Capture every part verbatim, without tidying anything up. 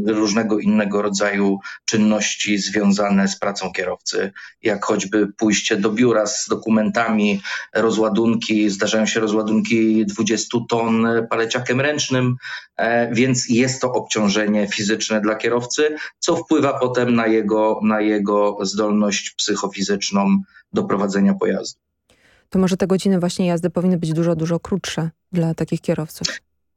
różnego innego rodzaju czynności związane z pracą kierowcy, jak choćby pójście do biura z dokumentami, rozładunki, zdarzają się rozładunki dwudziestu ton paleciakiem ręcznym, więc jest to obciążenie fizyczne dla kierowcy, co wpływa potem na jego, na jego zdolność psychofizyczną do prowadzenia pojazdu. To może te godziny właśnie jazdy powinny być dużo, dużo krótsze dla takich kierowców?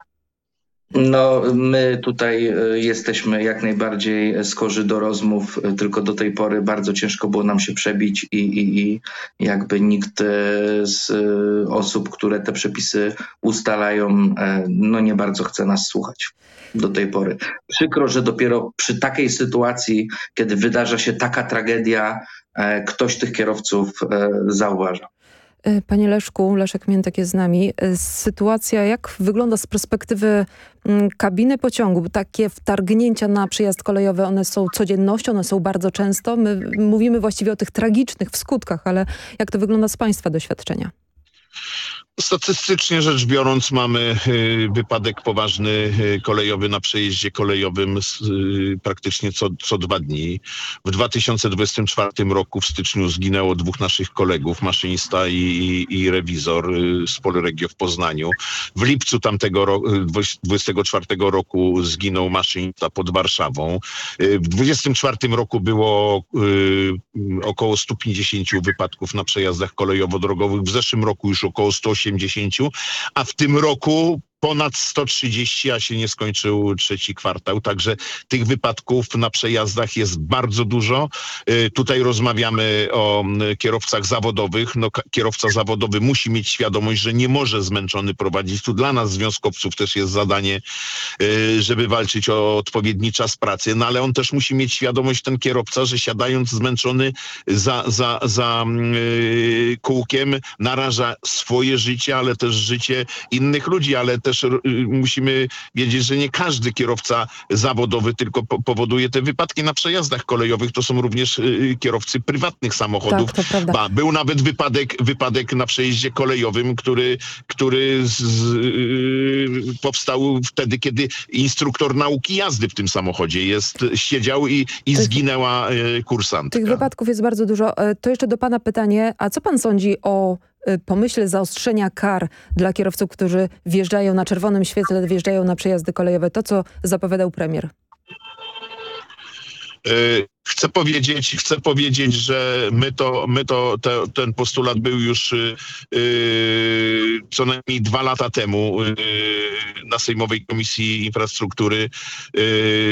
No, my tutaj jesteśmy jak najbardziej skorzy do rozmów, tylko do tej pory bardzo ciężko było nam się przebić i, i, i jakby nikt z osób, które te przepisy ustalają, no nie bardzo chce nas słuchać do tej pory. Przykro, że dopiero przy takiej sytuacji, kiedy wydarza się taka tragedia, ktoś tych kierowców zauważa. Panie Leszku, Leszek Miętek jest z nami. Sytuacja jak wygląda z perspektywy kabiny pociągu? Takie wtargnięcia na przejazd kolejowy, one są codziennością, one są bardzo często. My mówimy właściwie o tych tragicznych w skutkach, ale jak to wygląda z Państwa doświadczenia? Statystycznie rzecz biorąc mamy y, wypadek poważny y, kolejowy na przejeździe kolejowym y, praktycznie co, co dwa dni. W dwa tysiące dwudziestym czwartym roku w styczniu zginęło dwóch naszych kolegów, maszynista i, i, i rewizor y, z Polregio w Poznaniu. W lipcu tamtego roku, dwudziestego czwartego roku zginął maszynista pod Warszawą. Y, w dwudziestym czwartym roku było y, około stu pięćdziesięciu wypadków na przejazdach kolejowo-drogowych. W zeszłym roku już około stu osiemdziesięciu, a w tym roku ponad sto trzydzieści, a się nie skończył trzeci kwartał. Także tych wypadków na przejazdach jest bardzo dużo. Y, tutaj rozmawiamy o y, kierowcach zawodowych. No, kierowca zawodowy musi mieć świadomość, że nie może zmęczony prowadzić. Tu dla nas, związkowców, też jest zadanie, y, żeby walczyć o odpowiedni czas pracy. No ale on też musi mieć świadomość, ten kierowca, że siadając zmęczony za, za, za y, kółkiem naraża swoje życie, ale też życie innych ludzi, ale też Też musimy wiedzieć, że nie każdy kierowca zawodowy tylko po powoduje te wypadki na przejazdach kolejowych. To są również y, kierowcy prywatnych samochodów. Tak, to prawda. Ba, był nawet wypadek, wypadek na przejeździe kolejowym, który, który z, y, powstał wtedy, kiedy instruktor nauki jazdy w tym samochodzie jest, siedział i, i Tych, zginęła y, kursantka. Tych wypadków jest bardzo dużo. To jeszcze do pana pytanie, a co pan sądzi o pomyśle zaostrzenia kar dla kierowców, którzy wjeżdżają na czerwonym świetle, wjeżdżają na przejazdy kolejowe? To, co zapowiadał premier. Y Chcę powiedzieć, chcę powiedzieć, że my to, my to te, ten postulat był już yy, co najmniej dwa lata temu yy, na Sejmowej Komisji Infrastruktury yy,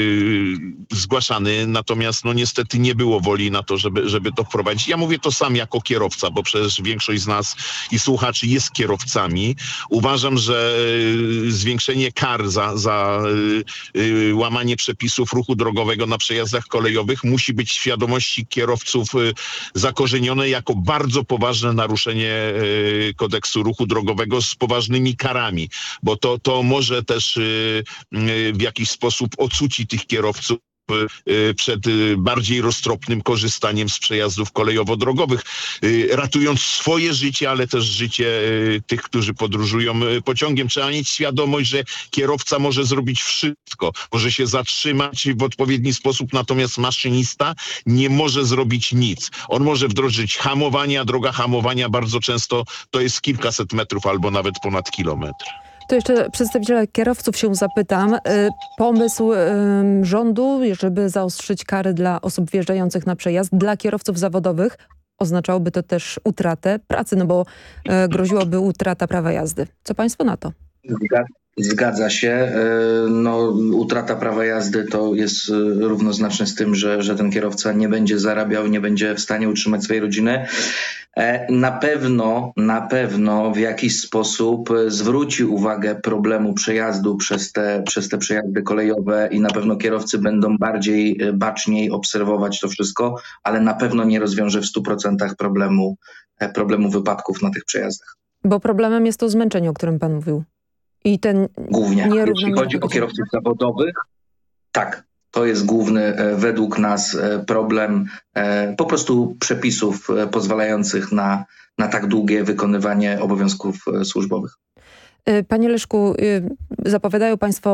zgłaszany, natomiast no niestety nie było woli na to, żeby, żeby to wprowadzić. Ja mówię to sam jako kierowca, bo przecież większość z nas i słuchaczy jest kierowcami. Uważam, że yy, zwiększenie kar za, za yy, yy, łamanie przepisów ruchu drogowego na przejazdach kolejowych musi być w świadomości kierowców y, zakorzenione jako bardzo poważne naruszenie y, kodeksu ruchu drogowego z poważnymi karami, bo to, to może też y, y, w jakiś sposób ocucić tych kierowców przed bardziej roztropnym korzystaniem z przejazdów kolejowo-drogowych, ratując swoje życie, ale też życie tych, którzy podróżują pociągiem. Trzeba mieć świadomość, że kierowca może zrobić wszystko, może się zatrzymać w odpowiedni sposób, natomiast maszynista nie może zrobić nic. On może wdrożyć hamowanie, a droga hamowania bardzo często to jest kilkaset metrów albo nawet ponad kilometr. To jeszcze przedstawiciela kierowców się zapytam. Pomysł rządu, żeby zaostrzyć kary dla osób wjeżdżających na przejazd, dla kierowców zawodowych, oznaczałoby to też utratę pracy, no bo groziłoby utrata prawa jazdy. Co państwo na to? Zgadza się. No, utrata prawa jazdy to jest równoznaczne z tym, że, że ten kierowca nie będzie zarabiał, nie będzie w stanie utrzymać swojej rodziny. Na pewno, na pewno w jakiś sposób zwróci uwagę problemu przejazdu przez te, przez te przejazdy kolejowe i na pewno kierowcy będą bardziej, baczniej obserwować to wszystko, ale na pewno nie rozwiąże w stu procentach problemu, problemu wypadków na tych przejazdach. Bo problemem jest to zmęczenie, o którym pan mówił. I ten Głównie, jeśli chodzi o kierowców zawodowych, tak, to jest główny według nas problem po prostu przepisów pozwalających na, na tak długie wykonywanie obowiązków służbowych. Panie Leszku, zapowiadają państwo